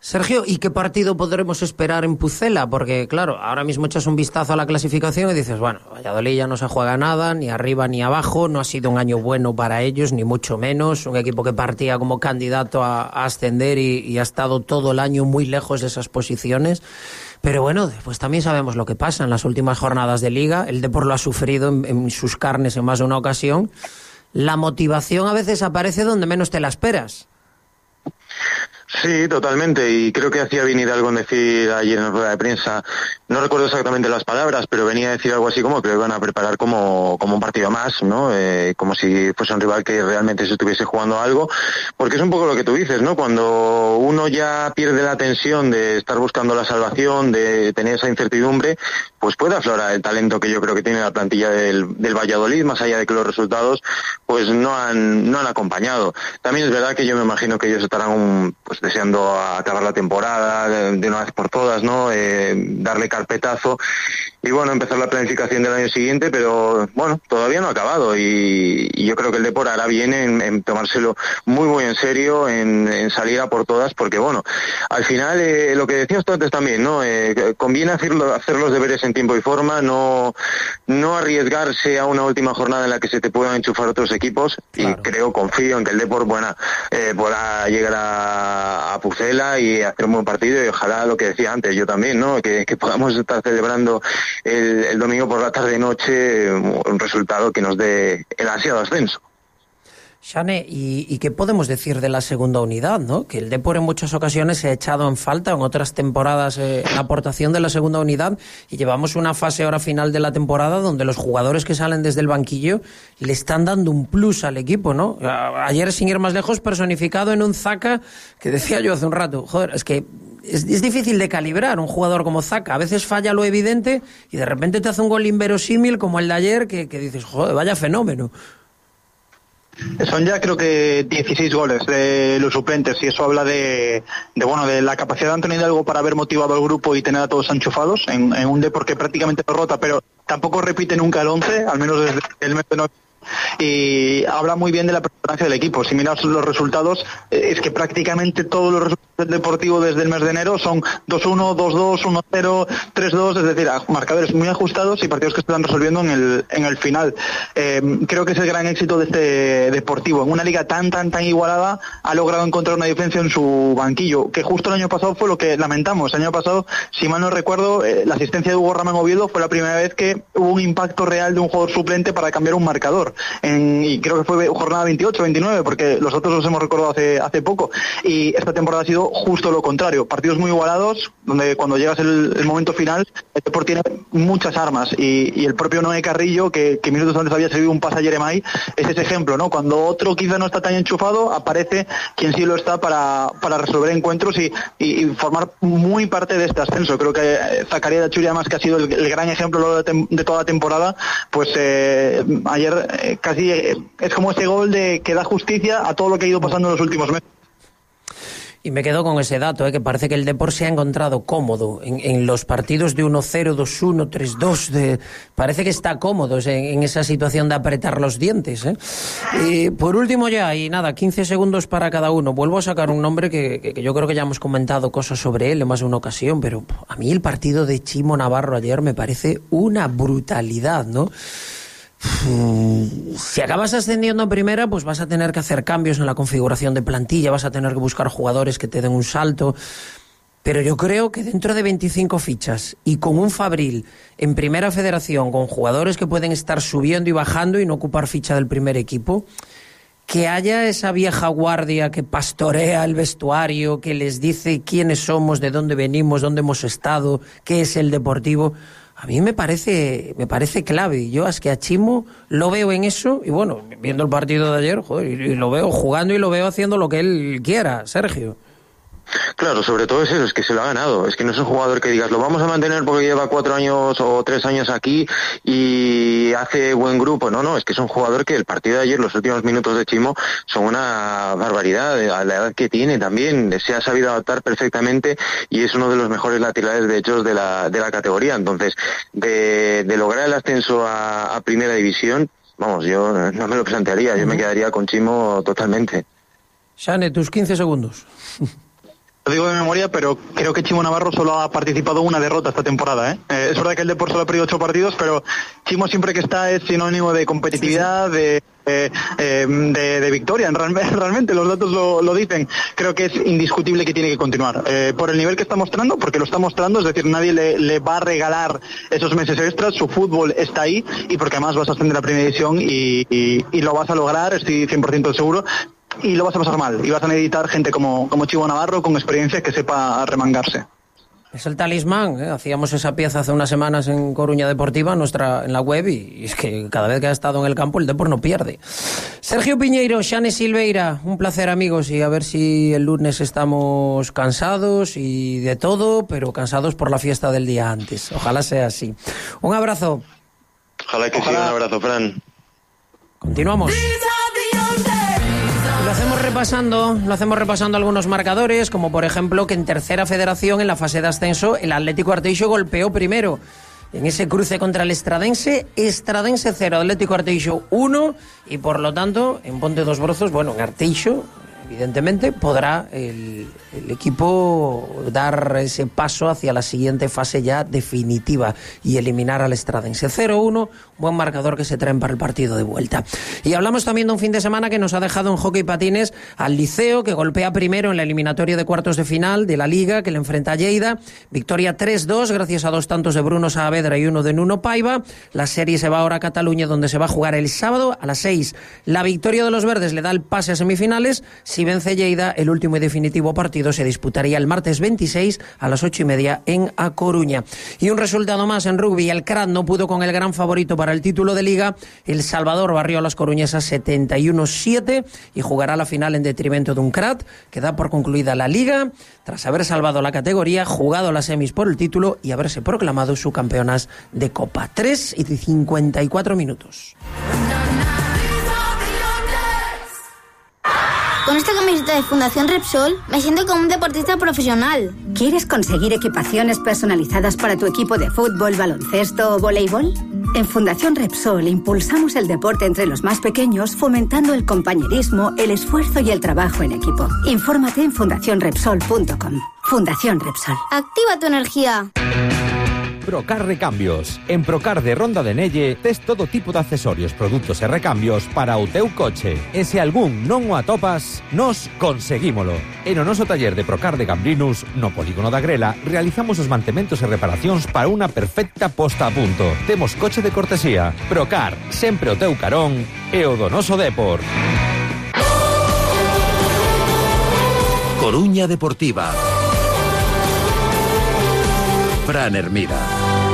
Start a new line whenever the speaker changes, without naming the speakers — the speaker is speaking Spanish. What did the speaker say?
Sergio, ¿y qué partido podremos esperar en Pucela? Porque, claro, ahora mismo echas un vistazo a la clasificación y dices, bueno, Valladolid ya no se juega nada, ni arriba ni abajo, no ha sido un año bueno para ellos, ni mucho menos, un equipo que partía como candidato a ascender y ha estado todo el año muy lejos de esas posiciones. Pero bueno, pues también sabemos lo que pasa en las últimas jornadas de Liga, el Depor lo ha sufrido en sus carnes en más de una ocasión. La motivación a veces aparece donde menos te la esperas.
Sí, totalmente, y creo que hacía bien Hidalgo en decir ayer en la rueda de prensa, no recuerdo exactamente las palabras, pero venía a decir algo así como que lo iban a preparar como un partido más, ¿no? Como si fuese un rival que realmente se estuviese jugando algo, porque es un poco lo que tú dices, ¿no? Cuando uno ya pierde la tensión de estar buscando la salvación, de tener esa incertidumbre, pues puede aflorar el talento que yo creo que tiene la plantilla del Valladolid, más allá de que los resultados pues no han acompañado. También es verdad que yo me imagino que ellos estarán pues deseando acabar la temporada de una vez por todas, ¿no? Darle carpetazo y bueno, empezar la planificación del año siguiente, pero bueno, todavía no ha acabado y yo creo que el Depor hará bien en tomárselo muy en serio, en salir a por todas, porque bueno, al final lo que decías tú antes también, ¿no? Conviene hacer los deberes en tiempo y forma, no arriesgarse a una última jornada en la que se te puedan enchufar otros equipos. Claro. Y confío en que el Depor pueda llegar a Pucela y hacer un buen partido, y ojalá, lo que decía antes yo también, ¿no? Que podamos estar celebrando el domingo por la tarde-noche un resultado que nos dé el ansiado ascenso.
Xane, ¿y qué podemos decir de la segunda unidad, ¿no? Que el Depor en muchas ocasiones se ha echado en falta, en otras temporadas, la aportación de la segunda unidad, y llevamos una fase ahora final de la temporada donde los jugadores que salen desde el banquillo le están dando un plus al equipo, ¿no? Ayer, sin ir más lejos, personificado en un Zaka, que decía yo hace un rato, joder, es que es difícil de calibrar un jugador como Zaka. A veces falla lo evidente y de repente te hace un gol inverosímil como el de ayer que dices, joder, vaya fenómeno.
Son ya creo que 16 goles de los suplentes, y eso habla de la capacidad de Antonio Hidalgo para haber motivado al grupo y tener a todos enchufados en un Depor que prácticamente no rota, pero tampoco repite nunca el 11, al menos desde el mes de noviembre. Y habla muy bien de la preparación del equipo. Si miras los resultados, es que prácticamente todos los resultados del Deportivo desde el mes de enero son 2-1, 2-2, 1-0, 3-2, es decir, marcadores muy ajustados y partidos que se están resolviendo en el final. Creo que es el gran éxito de este Deportivo. En una liga tan igualada, ha logrado encontrar una diferencia en su banquillo, que justo el año pasado fue lo que lamentamos. El año pasado, si mal no recuerdo, la asistencia de Hugo Ramón Oviedo fue la primera vez que hubo un impacto real de un jugador suplente para cambiar un marcador. Y creo que fue jornada 28, 29, porque los otros los hemos recordado hace poco. Y esta temporada ha sido justo lo contrario. Partidos muy igualados, donde cuando llegas el momento final, el Depor tiene muchas armas. Y el propio Noé Carrillo, que minutos antes había servido un pase a Yeremay, es ese ejemplo, ¿no? Cuando otro quizá no está tan enchufado, aparece quien sí lo está para resolver encuentros y formar muy parte de este ascenso. Creo que Zacarías Achuri, además, que ha sido el gran ejemplo de toda la temporada, pues ayer casi es como ese gol que da justicia a todo lo que ha ido pasando en los últimos meses.
Y me quedo con ese dato, que parece que el Depor se ha encontrado cómodo en los partidos de 1-0, 2-1, 3-2. Parece que está cómodo en esa situación de apretar los dientes. Por último ya, y nada, 15 segundos para cada uno. Vuelvo a sacar un nombre que yo creo que ya hemos comentado cosas sobre él en más de una ocasión, pero a mí el partido de Chimo Navarro ayer me parece una brutalidad, ¿no? Si acabas ascendiendo en primera, pues vas a tener que hacer cambios en la configuración de plantilla, vas a tener que buscar jugadores que te den un salto, pero yo creo que dentro de 25 fichas y con un Fabril en primera federación, con jugadores que pueden estar subiendo y bajando y no ocupar ficha del primer equipo, que haya esa vieja guardia que pastorea el vestuario, que les dice quiénes somos, de dónde venimos, dónde hemos estado, qué es el Deportivo. A mí me parece clave. Yo es que a Chimo lo veo en eso, y bueno, viendo el partido de ayer, joder, y lo veo jugando y lo veo haciendo lo que él quiera, Sergio.
Claro, sobre todo es eso, es que se lo ha ganado. Es que no es un jugador que digas, lo vamos a mantener porque lleva 4 años o 3 años aquí y hace buen grupo. No, es que es un jugador que el partido de ayer, los últimos minutos de Chimo, son una barbaridad. A la edad que tiene también, se ha sabido adaptar perfectamente y es uno de los mejores laterales, de hecho, de la categoría. Entonces, de lograr el ascenso a primera división, vamos, yo no me lo plantearía, yo me quedaría con Chimo totalmente.
Xane, tus 15 segundos.
lo digo de memoria, pero creo que Chimo Navarro solo ha participado en una derrota esta temporada, ¿eh? Es verdad que el Depor solo ha perdido 8 partidos, pero Chimo siempre que está es sinónimo de competitividad, de victoria. Realmente los datos lo dicen. Creo que es indiscutible que tiene que continuar. Por el nivel que está mostrando, porque lo está mostrando, es decir, nadie le va a regalar esos meses extras, su fútbol está ahí, y porque además vas a ascender a Primera División y lo vas a lograr, estoy 100% seguro. Y lo vas a pasar mal, y vas a necesitar gente como Chimo Navarro con experiencia que sepa remangarse.
Es el talismán, ¿eh? Hacíamos esa pieza hace unas semanas en Coruña Deportiva, en la web, y es que cada vez que ha estado en el campo el Depor no pierde. Sergio Piñeiro, Xane Silveira, un placer, amigos, y a ver si el lunes estamos cansados y de todo, pero cansados por la fiesta del día antes. Ojalá sea así. Un abrazo.
Ojalá que siga, un abrazo, Fran.
Continuamos. Lo hacemos repasando algunos marcadores, como por ejemplo que en tercera federación, en la fase de ascenso, el Atlético Arteixo golpeó primero. En ese cruce contra el Estradense 0, Atlético Arteixo 1, y por lo tanto, en Ponte dos Brozos, en Arteixo, evidentemente, podrá el equipo dar ese paso hacia la siguiente fase ya definitiva y eliminar al Estradense. 0-1, buen marcador que se traen para el partido de vuelta. Y hablamos también de un fin de semana que nos ha dejado en hockey patines al Liceo, que golpea primero en la eliminatoria de cuartos de final de la Liga, que le enfrenta a Lleida. Victoria 3-2, gracias a 2 tantos de Bruno Saavedra y 1 de Nuno Paiva. La serie se va ahora a Cataluña, donde se va a jugar el sábado a las 6. La victoria de los verdes le da el pase a semifinales. Si vence Lleida, el último y definitivo partido se disputaría el martes 26 a las 8:30 en A Coruña. Y un resultado más en rugby: el Crat no pudo con el gran favorito para el título de Liga. El Salvador barrió a las coruñesas 71-7 y jugará la final en detrimento de un Crat que da por concluida la Liga tras haber salvado la categoría, jugado las semis por el título y haberse proclamado subcampeonas de Copa. 3:54 minutos.
Con esta camiseta de Fundación Repsol me siento como un deportista profesional.
¿Quieres conseguir equipaciones personalizadas para tu equipo de fútbol, baloncesto o voleibol? En Fundación Repsol impulsamos el deporte entre los más pequeños, fomentando el compañerismo, el esfuerzo y el trabajo en equipo. Infórmate en fundacionrepsol.com. Fundación Repsol.
Activa tu energía.
Procar Recambios. En Procar de Ronda de Nelle tes todo tipo de accesorios, produtos e recambios para o teu coche. E se algún non o atopas, nos conseguímolo. En o noso taller de Procar de Gambrinus, no polígono da Grela, realizamos os mantementos e reparacións para unha perfecta posta a punto. Temos coche de cortesía. Procar, sempre o teu carón e o do noso Depor.
Coruña Deportiva. Fran Hermida.